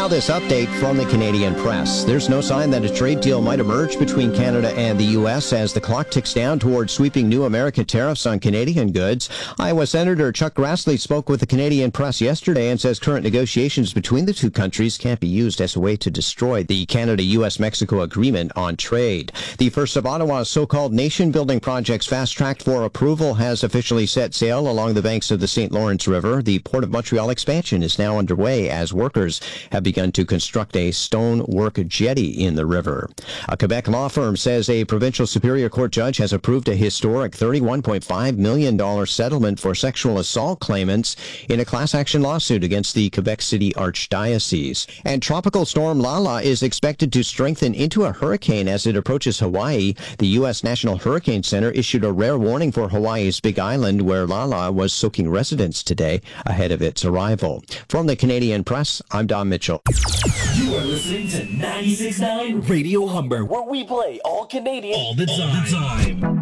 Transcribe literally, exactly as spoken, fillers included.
Now this update from the Canadian press. There's no sign that a trade deal might emerge between Canada and the U S as the clock ticks down towards sweeping new American tariffs on Canadian goods. Iowa Senator Chuck Grassley spoke with the Canadian press yesterday and says current negotiations between the two countries can't be used as a way to destroy the Canada-U S Mexico agreement on trade. The first of Ottawa's so-called nation-building projects fast-tracked for approval has officially set sail along the banks of the Saint Lawrence River. The Port of Montreal expansion is now underway as workers have begun to construct a stonework jetty in the river. A Quebec law firm says a provincial Superior Court judge has approved a historic thirty-one point five million dollars settlement for sexual assault claimants in a class action lawsuit against the Quebec City Archdiocese. And Tropical Storm Lala is expected to strengthen into a hurricane as it approaches Hawaii. The U S National Hurricane Center issued a rare warning for Hawaii's Big Island, where Lala was soaking residents today ahead of its arrival. From the Canadian Press, I'm Don Mitchell. You are listening to ninety-six point nine Radio Humber, where we play all Canadian all the time. All the time.